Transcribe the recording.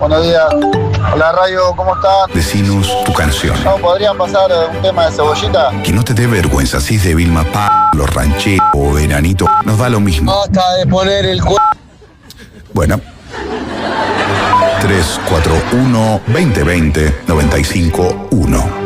Buenos días. Hola, Radio, ¿cómo están? Decinos tu canción. ¿No podrían pasar un tema de Cebollita? Que no te dé vergüenza si es de Vilma Los Rancheros o Veranito. Nos da lo mismo. Basta de poner el Bueno. 341 2020 951